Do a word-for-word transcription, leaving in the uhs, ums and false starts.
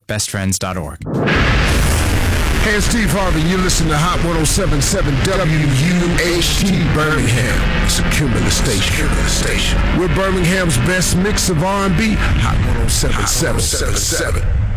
best friends dot org. Hey, it's Steve Harvey. You listen to Hot one oh seven point seven W U H T Birmingham. It's a Cumulus station. Cumulus station. We're Birmingham's best mix of R and B. Hot one oh seven point seven.